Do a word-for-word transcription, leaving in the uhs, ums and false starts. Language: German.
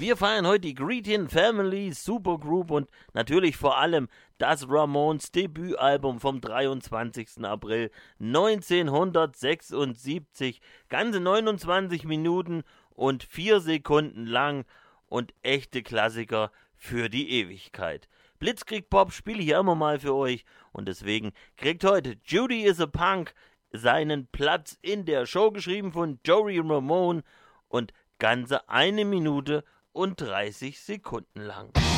Wir feiern heute die Greetin Family Supergroup und natürlich vor allem das Ramones Debütalbum vom dreiundzwanzigsten April neunzehnhundertsechsundsiebzig. Ganze neunundzwanzig Minuten und vier Sekunden lang und echte Klassiker für die Ewigkeit. Blitzkrieg Pop spiele ich ja immer mal für euch und deswegen kriegt heute Judy is a Punk seinen Platz in der Show, geschrieben von Joey Ramone und ganze eine Minute und dreißig Sekunden lang.